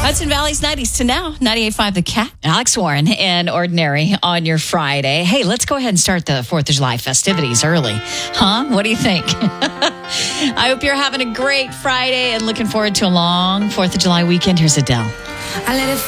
Hudson Valley's 90s to now. 98.5 The Cat. Alex Warren and Ordinary on your Friday. Hey, let's go ahead and start the 4th of July festivities early. Huh? What do you think? I hope you're having a great Friday and looking forward to a long 4th of July weekend. Here's Adele.